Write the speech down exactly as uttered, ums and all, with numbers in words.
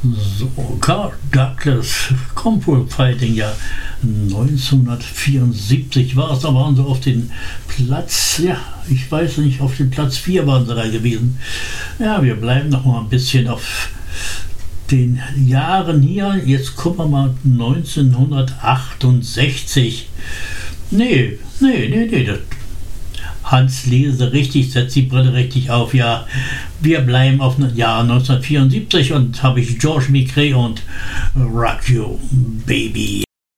So, Carl Douglas, Compo Fighting, ja, neunzehnhundertvierundsiebzig war es, da waren sie auf den Platz, ja, ich weiß nicht, auf den Platz vier waren sie da gewesen. Ja, wir bleiben noch mal ein bisschen auf den Jahren hier. Jetzt gucken wir mal neunzehnhundertachtundsechzig. Nee, nee, nee, nee, das Hans lese richtig, setzt die Brille richtig auf. Ja, wir bleiben auf das Jahr neunzehnhundertvierundsiebzig und habe ich George Michael und Rock You, Baby.